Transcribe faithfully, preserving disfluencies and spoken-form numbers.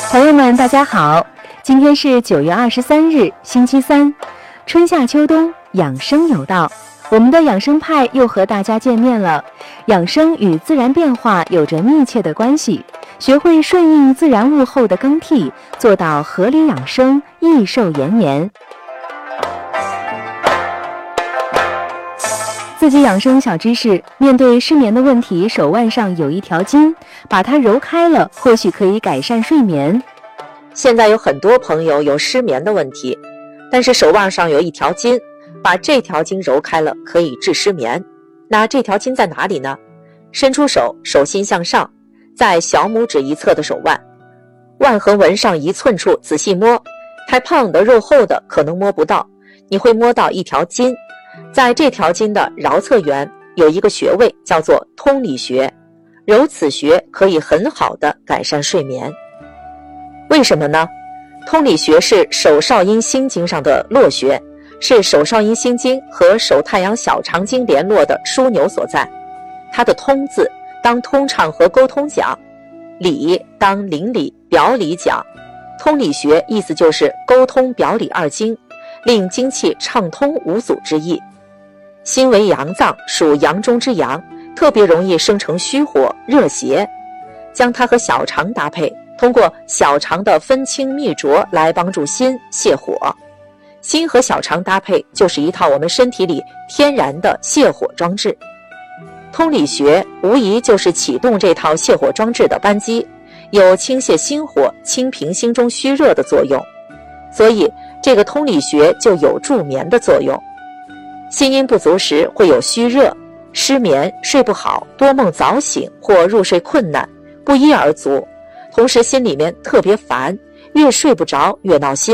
朋友们大家好，今天是九月二十三日星期三，春夏秋冬养生有道，我们的养生派又和大家见面了。养生与自然变化有着密切的关系，学会顺应自然物候的更替，做到合理养生，益寿延年。自己养生小知识，面对失眠的问题，手腕上有一条筋，把它揉开了，或许可以改善睡眠。 现在有很多朋友有失眠的问题，但是手腕上有一条筋，把这条筋揉开了，可以治失眠。那这条筋在哪里呢？伸出手，手心向上，在小拇指一侧的手腕，腕横纹上一寸处仔细摸，太胖的肉厚的可能摸不到，你会摸到一条筋。在这条筋的桡侧缘有一个穴位叫做通里穴，揉此穴可以很好的改善睡眠。为什么呢？通里穴是手少阴心经上的络穴，是手少阴心经和手太阳小肠经联络的枢纽所在。它的通字当通畅和沟通讲，里当邻里表里讲。通里穴意思就是沟通表里二经，令精气畅通无阻之意。心为阳脏，属阳中之阳，特别容易生成虚火热邪。将它和小肠搭配，通过小肠的分清泌浊来帮助心泻火。心和小肠搭配就是一套我们身体里天然的泻火装置。通里穴无疑就是启动这套泻火装置的扳机，有清泻心火、清平心中虚热的作用，所以这个通里穴就有助眠的作用。心阴不足时会有虚热、失眠、睡不好、多梦早醒或入睡困难，不一而足。同时心里面特别烦，越睡不着越闹心。